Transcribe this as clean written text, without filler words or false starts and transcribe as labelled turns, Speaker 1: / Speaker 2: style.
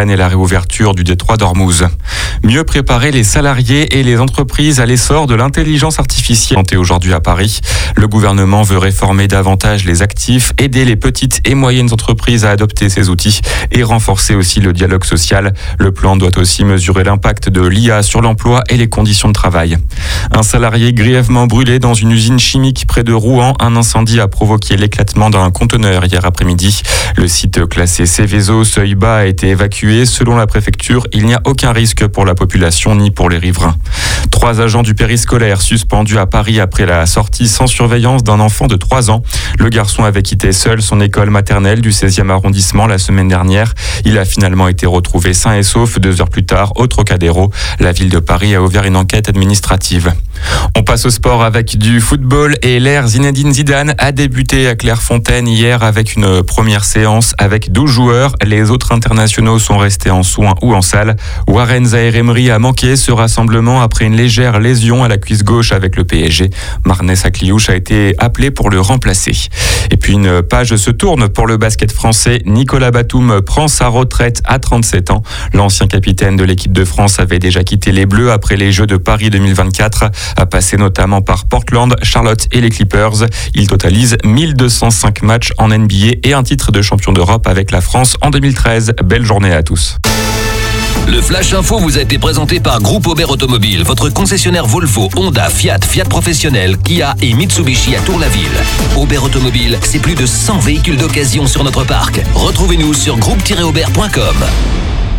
Speaker 1: Fontaine et la réouverture du détroit d'Ormuz. Mieux préparer les salariés et les entreprises à l'essor de l'intelligence artificielle. Aujourd'hui à Paris, le gouvernement veut réformer davantage les actifs, aider les petites et moyennes entreprises à adopter ces outils et renforcer aussi le dialogue social. Le plan doit aussi mesurer l'impact de l'IA sur l'emploi et les conditions de travail. Un salarié grièvement brûlé dans une usine chimique près de Rouen. Un incendie a provoqué l'éclatement d'un conteneur hier après-midi. Le site classé Seveso seuil bas a été évacué. Selon la préfecture, il n'y a aucun risque pour la population ni pour les riverains. 3 agents du périscolaire suspendus à Paris après la sortie sans surveillance d'un enfant de 3 ans. Le garçon avait quitté seul son école maternelle du 16e arrondissement la semaine dernière. Il a finalement été retrouvé sain et sauf 2 heures plus tard au Trocadéro. La ville de Paris a ouvert une enquête administrative. On passe au sport avec du football et l'ère Zinedine Zidane a débuté à Clairefontaine hier avec une première séance avec 12 joueurs. Les autres internationaux sont restés en soins ou en salle. Warren Zaïre-Emery a manqué ce rassemblement après une légère lésion à la cuisse gauche avec le PSG. Marnès Akliouche a été appelé pour le remplacer. Et puis une page se tourne pour le basket français. Nicolas Batum prend sa retraite à 37 ans. L'ancien capitaine de l'équipe de France avait déjà quitté les Bleus après les Jeux de Paris 2024, a passé notamment par Portland, Charlotte et les Clippers. Il totalise 1205 matchs en NBA et un titre de champion d'Europe avec la France en 2013. Belle journée à tous.
Speaker 2: Le Flash Info vous a été présenté par Groupe Aubert Automobile, votre concessionnaire Volvo, Honda, Fiat, Fiat Professionnel, Kia et Mitsubishi à Tour-la-Ville. Aubert Automobile, c'est plus de 100 véhicules d'occasion sur notre parc. Retrouvez-nous sur groupe-aubert.com.